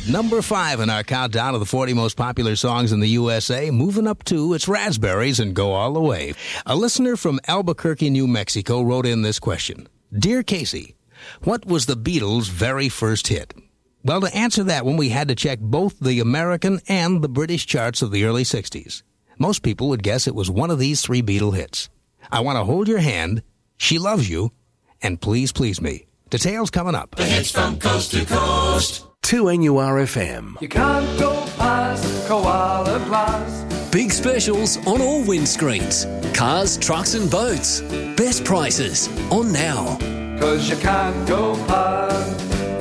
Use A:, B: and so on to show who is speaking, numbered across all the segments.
A: Number 5 in our countdown of the 40 most popular songs in the USA. Moving up 2, it's Raspberries and Go All the Way. A listener from Albuquerque, New Mexico wrote in this question. Dear Casey, what was the Beatles' very first hit? Well, to answer that one, we had to check both the American and the British charts of the early 60s. Most people would guess it was one of these 3 Beatle hits. I Want to Hold Your Hand, She Loves You, and Please Please Me. Details coming up.
B: The hits from coast to coast.
C: 2NURFM.
D: You can't go past Koala Glass.
E: Big specials on all windscreens. Cars, trucks and boats. Best prices on now.
D: 'Cause you can't go past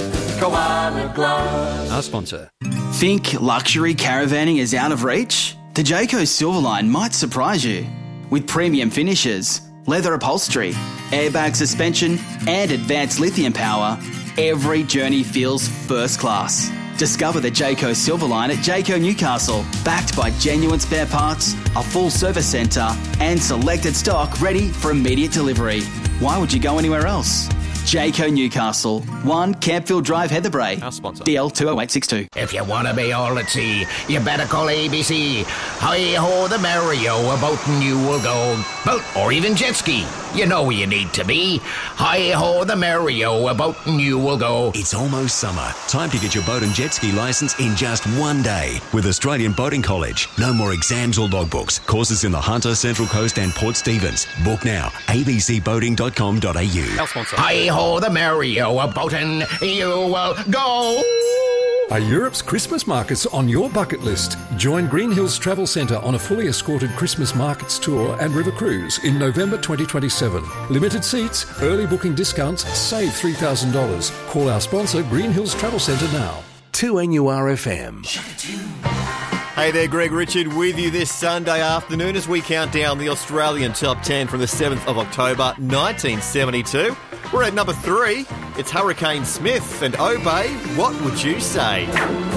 D: Koala Glass.
F: Our sponsor.
G: Think luxury caravanning is out of reach? The Jayco Silverline might surprise you. With premium finishes, leather upholstery, airbag suspension and advanced lithium power, every journey feels first class. Discover the Jayco Silverline at Jayco Newcastle, backed by genuine spare parts, a full service centre and selected stock ready for immediate delivery. Why would you go anywhere else? Jayco Newcastle, 1 Campfield Drive, Heatherbrae.
F: Our sponsor.
G: DL 20862.
H: If you want to be all at sea, you better call ABC. Hi-ho, the Mario, a boatin' you will go. Boat or even jet ski, you know where you need to be. Hi-ho, the Mario, a boatin' you will go.
C: It's almost summer. Time to get your boat and jet ski licence in just one day with Australian Boating College. No more exams or logbooks. Courses in the Hunter, Central Coast and Port Stephens. Book now. abcboating.com.au.
F: Our sponsor.
H: Hi-ho, the Mario, a boatin' you will go.
I: Are Europe's Christmas markets on your bucket list? Join Green Hills Travel Centre on a fully escorted Christmas markets tour and river cruise in November 2027. Limited seats, early booking discounts, save $3,000. Call our sponsor Green Hills Travel Centre now.
C: 2NURFM.
J: Hey there, Greg Richard with you this Sunday afternoon as we count down the Australian Top 10 from the 7th of October 1972. We're at number 3. It's Hurricane Smith and Obey, What Would You Say?